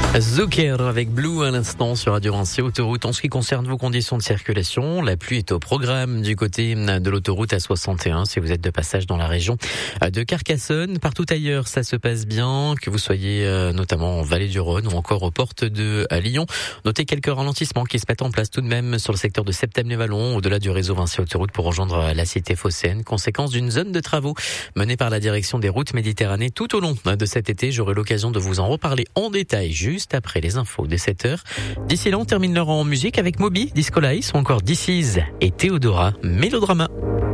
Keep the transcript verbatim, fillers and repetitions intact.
Zucker avec Blue à l'instant sur Radio Vinci Autoroute. En ce qui concerne vos conditions de circulation, la pluie est au programme du côté de l'autoroute A soixante et un si vous êtes de passage dans la région de Carcassonne. Partout ailleurs, ça se passe bien, que vous soyez notamment en Vallée du Rhône ou encore aux portes de Lyon. Notez quelques ralentissements qui se mettent en place tout de même sur le secteur de Septèmes-les-Vallons, au-delà du réseau Vinci Autoroute pour rejoindre la cité phocéenne. Conséquence d'une zone de travaux menée par la direction des routes Méditerranée tout au long de cet été. J'aurai l'occasion de vous en reparler en détail juste après les infos de sept heures. D'ici là, on termine l'heure en musique avec Moby, Disco Lice ou encore This Is et Théodora Mélodrama.